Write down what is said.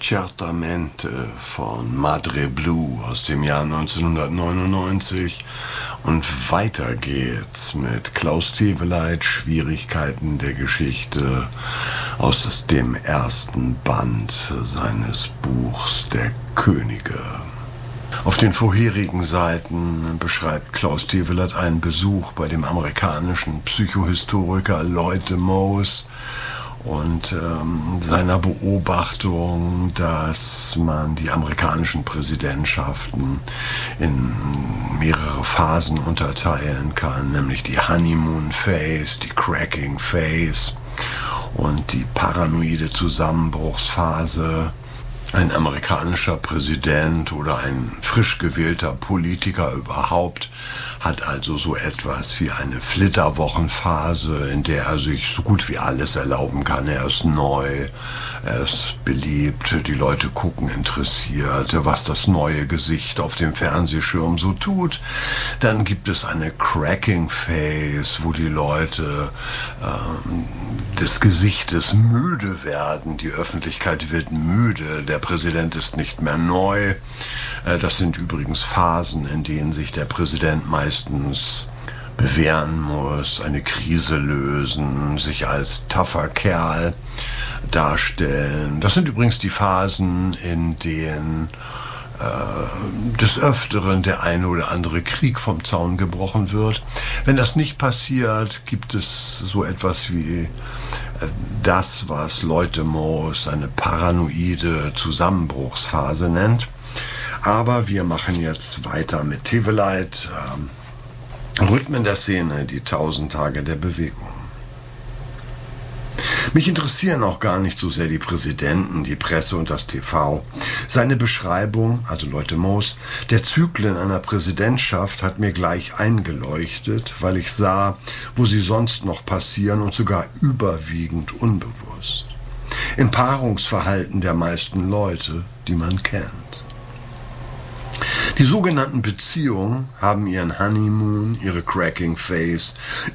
Certamente von Madre Blue aus dem Jahr 1999 und weiter geht's mit Klaus Teweleit, Schwierigkeiten der Geschichte aus dem ersten Band seines Buchs Der Könige. Auf den vorherigen Seiten beschreibt Klaus Teweleit einen Besuch bei dem amerikanischen Psychohistoriker Lloyd Demoze und seiner Beobachtung, dass man die amerikanischen Präsidentschaften in mehrere Phasen unterteilen kann, nämlich die Honeymoon Phase, die Cracking Phase und die paranoide Zusammenbruchsphase. Ein amerikanischer Präsident oder ein frisch gewählter Politiker überhaupt hat also so etwas wie eine Flitterwochenphase, in der er sich so gut wie alles erlauben kann. Er ist neu, er ist beliebt, die Leute gucken interessiert, was das neue Gesicht auf dem Fernsehschirm so tut. Dann gibt es eine Cracking Phase, wo die Leute des Gesichtes müde werden. Die Öffentlichkeit wird müde, der Präsident ist nicht mehr neu. Das sind übrigens Phasen, in denen sich der Präsident meistens bewähren muss, eine Krise lösen, sich als tougher Kerl darstellen. Das sind übrigens die Phasen, in denen des Öfteren der eine oder andere Krieg vom Zaun gebrochen wird. Wenn das nicht passiert, gibt es so etwas wie das, was Lloyd Demoze eine paranoide Zusammenbruchsphase nennt. Aber wir machen jetzt weiter mit Teweleit, Rhythmen der Szene, die 1000 Tage der Bewegung. Mich interessieren auch gar nicht so sehr die Präsidenten, die Presse und das TV. Seine Beschreibung, also Lloyd Demoze, der Zyklen einer Präsidentschaft hat mir gleich eingeleuchtet, weil ich sah, wo sie sonst noch passieren und sogar überwiegend unbewusst. Im Paarungsverhalten der meisten Leute, die man kennt. Die sogenannten Beziehungen haben ihren Honeymoon, ihre Cracking Phase,